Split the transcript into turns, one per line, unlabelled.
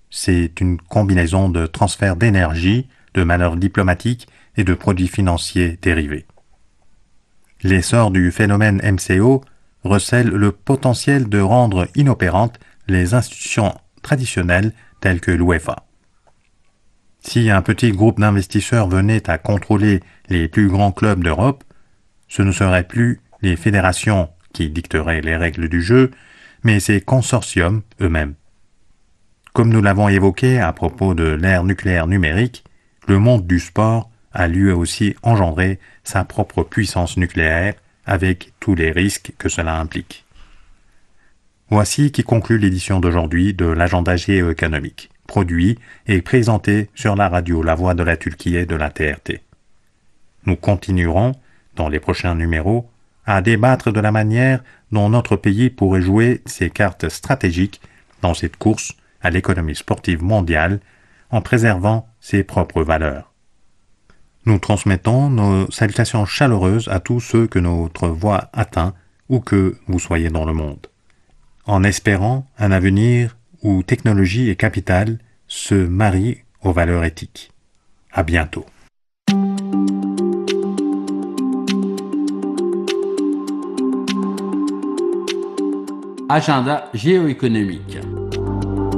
C'est une combinaison de transfert d'énergie, de manœuvres diplomatiques et de produits financiers dérivés. L'essor du phénomène MCO recèle le potentiel de rendre inopérantes les institutions traditionnelles telles que l'UEFA. Si un petit groupe d'investisseurs venait à contrôler les plus grands clubs d'Europe, ce ne seraient plus les fédérations qui dicteraient les règles du jeu, mais ces consortiums eux-mêmes. Comme nous l'avons évoqué à propos de l'ère nucléaire numérique, le monde du sport a lui aussi engendré sa propre puissance nucléaire avec tous les risques que cela implique. Voici qui conclut l'édition d'aujourd'hui de l'agenda géoéconomique, produit et présenté sur la radio La Voix de la Turquie et de la TRT. Nous continuerons, dans les prochains numéros, à débattre de la manière dont notre pays pourrait jouer ses cartes stratégiques dans cette course à l'économie sportive mondiale en préservant ses propres valeurs. Nous transmettons nos salutations chaleureuses à tous ceux que notre voix atteint où que vous soyez dans le monde, en espérant un avenir où technologie et capital se marient aux valeurs éthiques. À bientôt.
Agenda géoéconomique.